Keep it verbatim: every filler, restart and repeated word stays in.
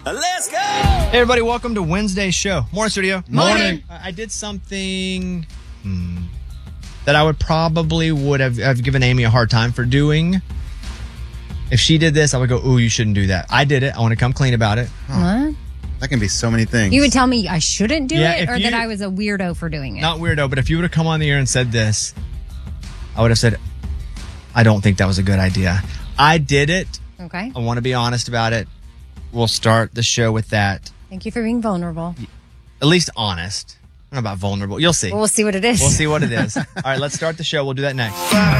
Let's go! Hey, everybody, welcome to Wednesday's show. Morning, studio. Morning. I I did something hmm, that I would probably would have, have given Amy a hard time for doing. If she did this, I would go, ooh, you shouldn't do that. I did it. I want to come clean about it. What? That can be so many things. You would tell me I shouldn't do Yeah, it, if or you- that I was a weirdo for doing it? Not weirdo, but if you would have come on the air and said this, I would have said, I don't think that was a good idea. I did it. Okay. I want to be honest about it. We'll start the show with that. Thank you for being vulnerable. At least honest. I don't know about vulnerable. You'll see. Well, we'll see what it is. We'll see what it is. All right, let's start the show. We'll do that next.